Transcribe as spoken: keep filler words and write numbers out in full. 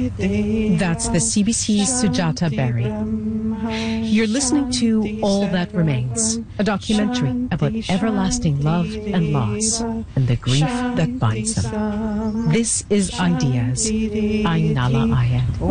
That's the C B C's Sujata Berry. You're listening to All That Remains, a documentary about everlasting love and loss and the grief that binds them. This is Ideas. I'm Nala Ayed.